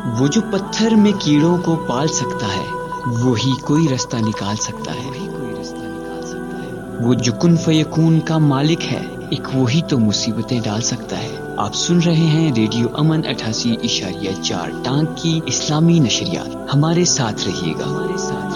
वो जो पत्थर में कीड़ों को पाल सकता है, वही कोई रास्ता निकाल सकता है। वो जो कुन फयकून का मालिक है, एक वही तो मुसीबतें डाल सकता है। आप सुन रहे हैं रेडियो अमन 88.4 टांग की इस्लामी नशरियात। हमारे साथ रहिएगा।